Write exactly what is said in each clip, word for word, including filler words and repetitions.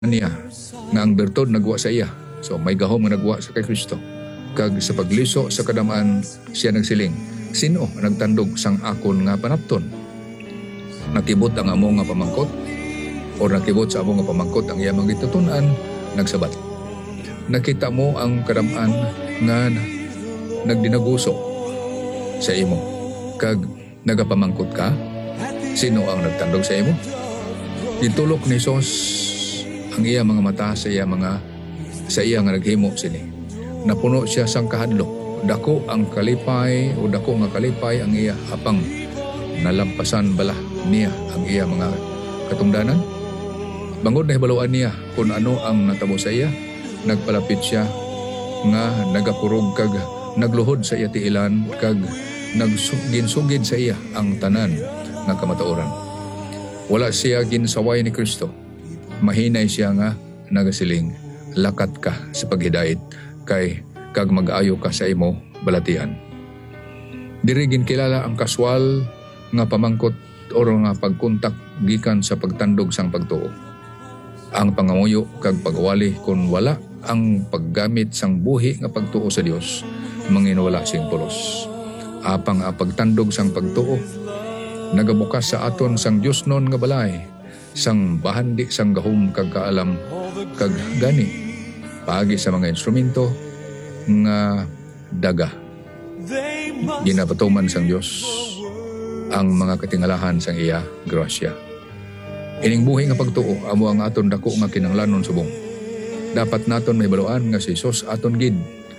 niya nga ang bertod nagwa sa iya. So may gahom nga nagwa sa kay Kristo. Kag sa pagliso sa kadamaan siya nagsiling, sino nagtandog sang akon nga panapton? Nakibot ang amo nga pamangkot o nakibot sa amo nga pamangkot ang iyang gitutunan, nagsabat. Nakita mo ang kadamaan nga nagdinaguso sa imo kag nagapamangkot ka? Sino ang nagtandog sa imo? Gitulok ni Sos ang iya mga mata sa iya mga sa iya nga naghimo sini. Napuno siya sang kahadlok. Dako ang kalipay o dako nga kalipay ang iya apang nalampasan bala niya ang iya mga katungdanan. Bangod na hibaluan niya kung ano ang natabo sa iya, nagpalapit siya nga nagapurog kag nagluhod sa iya tiilan kag nagginsugid sa iya ang tanan nga kamatuoran. Wala siya ginsaway ni Kristo. Mahinay siya nga nagasiling, lakat ka sa paghidait kay kag mag-ayo ka sa imo balatian. Diri ginkilala ang kaswal nga pamangkot o nga pagkontak gikan sa pagtandog sang pagtuo. Ang pangamuyo kag pagwali kung wala ang paggamit sang buhi nga pagtuo sa Dios, manginwala sing pulos. Apang ang pagtandog sang pagtuo nagabukas sa aton sang Dios non nga balay, sang bahandi sang gahom kag kaalam kag gani paagi sa mga instrumento nga daga. Ginapatuman sang Dios ang mga katingalahan sang iya grasya. Ining buhi nga pagtuo amo ang aton dako nga kinahanglanon subong. Dapat naton mahibaluan nga si Sos aton gid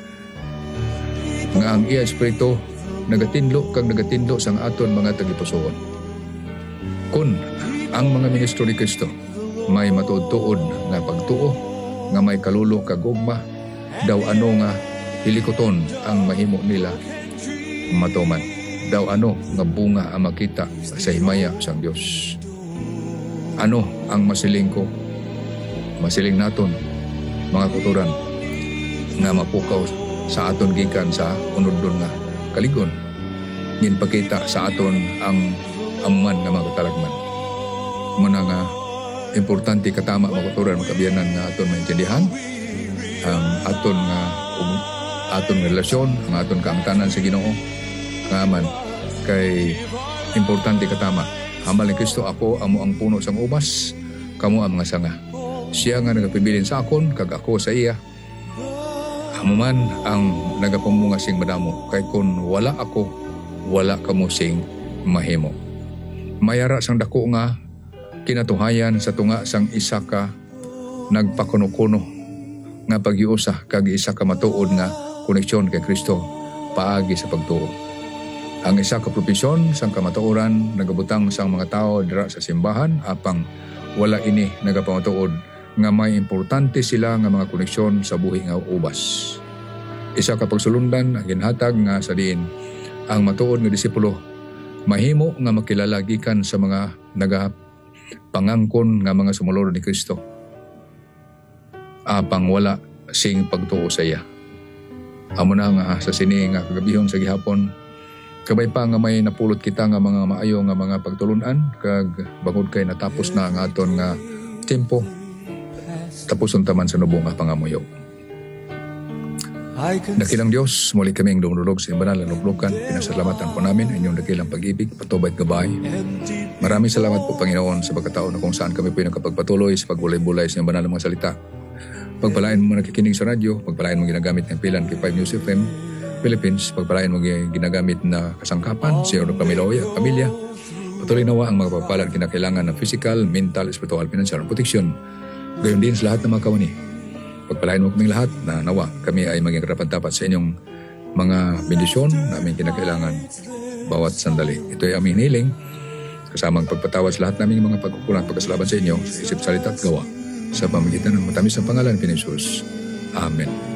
nga ang iya espiritu nagatinlo kag nagatinlo sang aton mga tagipusoon. Kun ang mga ministro ni Kristo may matuod-tuod nga pagtuo nga may kalulo kag gugma, daw ano nga hilikoton ang mahimo nila matuman. Daw ano nga bunga ang makita sa himaya sang Dios. Ano ang masiling ko? Masiling naton mga kuturan nga mapukaw sa aton gikan sa unod-don nga kaligon. Ginpakita sa aton ang amuman nga mga katalagman. Muna nga importante katama mga kuturan makabiyanan nga aton maintindihan ang aton nga um, aton relasyon, ang aton kaangtanan sa Ginoo nga man kay importante katama. Hambal ni Kristo, ako amo ang puno sang ubas, kamo ang mga sanga. Siya nga nagapibilin sa akon kag ako sa iya. Amo man ang nagapamunga sing madamo, kay kun wala ako, wala kamo sing mahimo. Mayara sang dako nga kinatuhayan sa tunga sang isa ka nagpakuno-kuno nga paghiusa kag isa ka matuod nga koneksyon kay Kristo paagi sa pagtuo. Ang isa ka propesyon sang kamatuoran nagabutang sang mga tao dira sa simbahan apang wala ini nagapamatuod nga may importante sila nga mga koneksyon sa buhi nga ubas. Isa ka pagsulundan ang ginhatag nga sa diin ang matuod nga disipulo mahimo nga makilala gikan sa mga nagapangangkon nga mga sumulod ni Kristo. Apang wala sing pagtuo sa iya. Amo na nga sa sini nga kagabihon sa gihapon kabay pa nga may napulot kita nga mga maayo nga mga pagtulunan kag bangod kay natapos na ang aton nga tempo tapuson taman sa nubong nga pangamuyo. Dakilang Dios, muli kaming dumulog sa banal na lublukan. Pinasalamatan po namin ang inyong dakilang pag-ibig, patubay at gabay. Maraming salamat po Panginoon sa pagkataon na kung saan kami po nakapagpatuloy sa pagbulay-bulay sa inyong banal na mga salita. Pagpalain mo nakikinig sa radyo, pagpalain mo ginagamit ng pilan kay five News F M Philippines, pagpalain mo ginagamit na kasangkapan sa iyong pamilya at pamilya. Patuloy nawa ang mga pagpapalan kinakailangan ng physical, mental, spiritual, financial, and protection. Gayon din sa lahat ng mga kawani. Pagpalain mo kaming lahat na nawa kami ay maging karapat-dapat sa inyong mga bendisyon na aming kinakailangan bawat sandali. Ito ay aming hiling kasamang pagpatawad sa lahat naming mga pagkukulang pagkasalaban sa inyo sa isip, salita at gawa sa pamagitan ng matamis na pangalan ni Jesus. Amen.